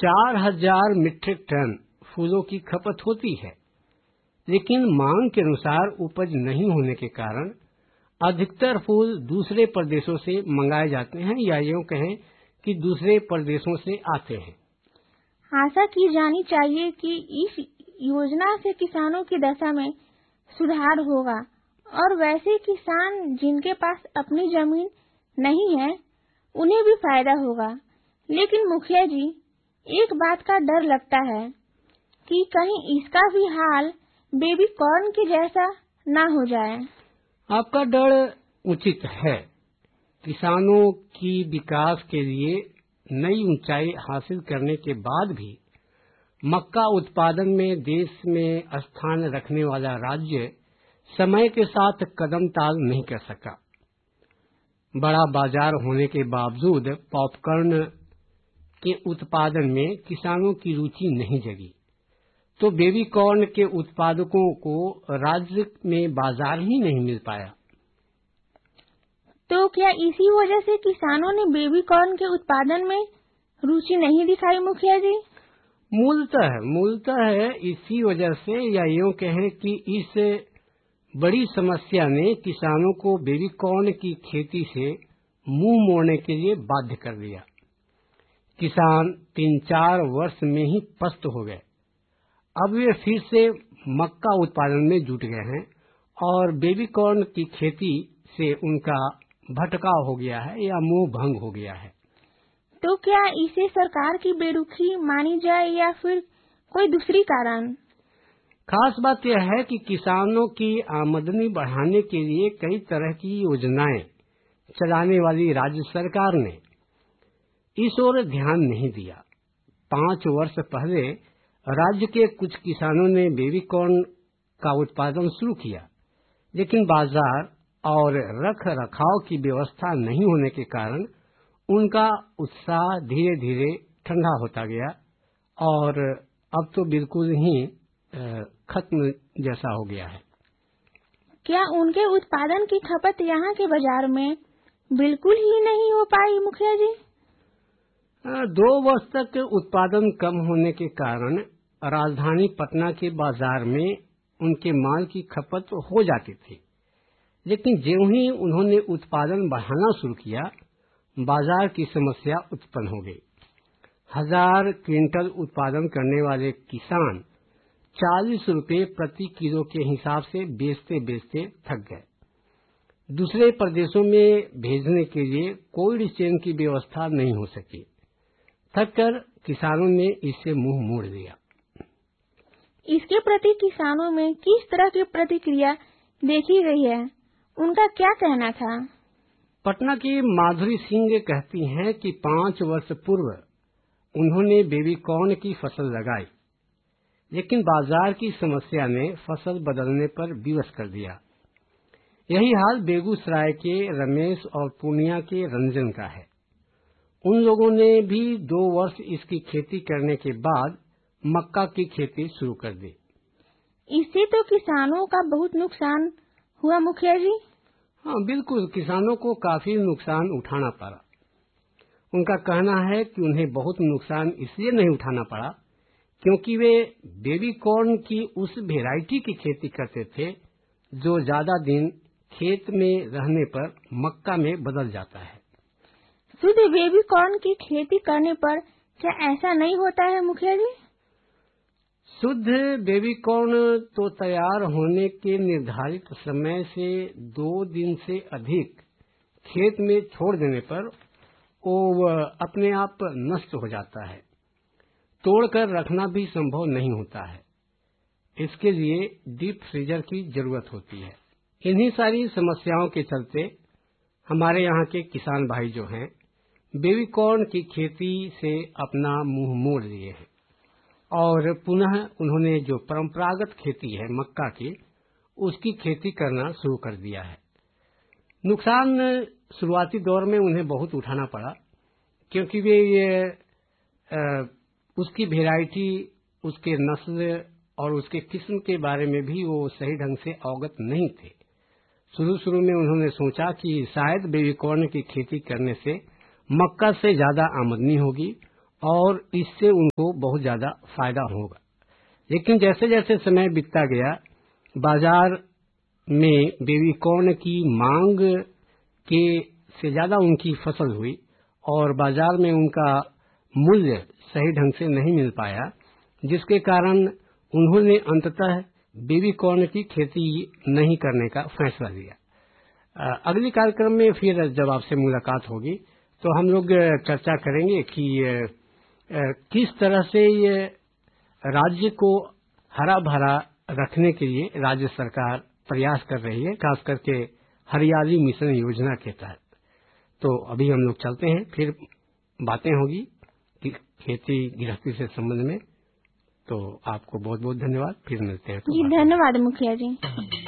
4000 metric ton फूलों की खपत होती है, लेकिन मांग के अनुसार उपज नहीं होने के कारण अधिकतर फूल दूसरे प्रदेशों से मंगाए जाते हैं, या यूं कहें कि दूसरे प्रदेशों से आते हैं। आशा की जानी चाहिए कि इस योजना से किसानों की दशा में सुधार होगा और वैसे किसान जिनके पास अपनी जमीन नहीं है उन्हें भी फायदा होगा। लेकिन मुखिया जी, एक बात का डर लगता है कि कहीं इसका भी हाल बेबी कॉर्न के जैसा ना हो जाए। आपका डर उचित है। किसानों की विकास के लिए नई ऊंचाई हासिल करने के बाद भी मक्का उत्पादन में देश में स्थान रखने वाला राज्य समय के साथ कदम ताल नहीं कर सका। बड़ा बाजार होने के बावजूद पॉपकॉर्न के उत्पादन में किसानों की रुचि नहीं जगी, तो बेबी कॉर्न के उत्पादकों को राज्य में बाजार ही नहीं मिल पाया। तो क्या इसी वजह से किसानों ने बेबी कॉर्न के उत्पादन में रुचि नहीं दिखाई मुखिया जी? मूलतः इसी वजह से, या यूं कहें कि इस बड़ी समस्या ने किसानों को बेबी कॉर्न की खेती से मुंह मोड़ने के लिए बाध्य कर दिया। किसान 3-4 वर्ष में ही पस्त हो गए। अब वे फिर से मक्का उत्पादन में जुट गए हैं और बेबी कॉर्न की खेती से उनका भटकाव हो गया है या मोह भंग हो गया है। तो क्या इसे सरकार की बेरुखी मानी जाए या फिर कोई दूसरी कारण? खास बात यह है कि किसानों की आमदनी बढ़ाने के लिए कई तरह की योजनाएं चलाने वाली राज्य सरकार ने इस ओर ध्यान नहीं दिया। 5 वर्ष पहले राज्य के कुछ किसानों ने बेबी कॉर्न का उत्पादन शुरू किया, लेकिन बाजार और रख रखाव की व्यवस्था नहीं होने के कारण उनका उत्साह धीरे धीरे ठंडा होता गया और अब तो बिल्कुल ही खत्म जैसा हो गया है। क्या उनके उत्पादन की खपत यहाँ के बाजार में बिल्कुल ही नहीं हो पाई मुखिया जी? 2 वर्ष तक उत्पादन कम होने के कारण राजधानी पटना के बाजार में उनके माल की खपत हो जाती थी, लेकिन ज्यों ही उन्होंने उत्पादन बढ़ाना शुरू किया, बाजार की समस्या उत्पन्न हो गई। 1000 क्विंटल उत्पादन करने वाले किसान 40 रुपये प्रति किलो के हिसाब से बेचते बेचते थक गए। दूसरे प्रदेशों में भेजने के लिए कोल्ड चेन की व्यवस्था नहीं हो सकी। थककर किसानों ने इससे मुंह मोड़ लिया। इसके प्रति किसानों में किस तरह की प्रतिक्रिया देखी गई है? उनका क्या कहना था? पटना की माधुरी सिंह कहती हैं कि 5 वर्ष पूर्व उन्होंने बेबी कॉर्न की फसल लगाई, लेकिन बाजार की समस्या ने फसल बदलने पर विवश कर दिया। यही हाल बेगूसराय के रमेश और पूर्णिया के रंजन का है। उन लोगों ने भी 2 वर्ष इसकी खेती करने के बाद मक्का की खेती शुरू कर दी। इससे तो किसानों का बहुत नुकसान हुआ मुखिया जी। हाँ बिल्कुल, किसानों को काफी नुकसान उठाना पड़ा। उनका कहना है कि उन्हें बहुत नुकसान इसलिए नहीं उठाना पड़ा क्योंकि वे बेबी कॉर्न की उस वेराइटी की खेती करते थे जो ज्यादा दिन खेत में रहने पर मक्का में बदल जाता है। शुद्ध बेबी कॉर्न की खेती करने पर क्या ऐसा नहीं होता है मुखिया जी? शुद्ध बेबी कॉर्न तो तैयार होने के निर्धारित समय से 2 दिन से अधिक खेत में छोड़ देने पर वो अपने आप नष्ट हो जाता है। तोड़कर रखना भी संभव नहीं होता है। इसके लिए डीप फ्रीजर की जरूरत होती है। इन्हीं सारी समस्याओं के चलते हमारे यहाँ के किसान भाई जो हैं बेबी कॉर्न की खेती से अपना मुंह मोड़ लिए हैं और पुनः उन्होंने जो परंपरागत खेती है मक्का की, उसकी खेती करना शुरू कर दिया है। नुकसान शुरुआती दौर में उन्हें बहुत उठाना पड़ा क्योंकि वे उसकी वेराइटी, उसके नस्ल और उसके किस्म के बारे में भी वो सही ढंग से अवगत नहीं थे। शुरू में उन्होंने सोचा कि शायद बेबी कॉर्न की खेती करने से मक्का से ज्यादा आमदनी होगी और इससे उनको बहुत ज्यादा फायदा होगा। लेकिन जैसे जैसे समय बीतता गया, बाजार में बेबी कॉर्न की मांग के से ज्यादा उनकी फसल हुई और बाजार में उनका मूल्य सही ढंग से नहीं मिल पाया, जिसके कारण उन्होंने अंततः बेबी कॉर्न की खेती नहीं करने का फैसला लिया। अगले कार्यक्रम में फिर जब आपसे मुलाकात होगी तो हम लोग चर्चा करेंगे कि किस तरह से ये राज्य को हरा भरा रखने के लिए राज्य सरकार प्रयास कर रही है, खास करके हरियाली मिशन योजना के तहत। तो अभी हम लोग चलते हैं, फिर बातें होगी कि खेती गृहस्थी से संबंध में। तो आपको बहुत बहुत धन्यवाद, फिर मिलते हैं। जी धन्यवाद मुखिया जी।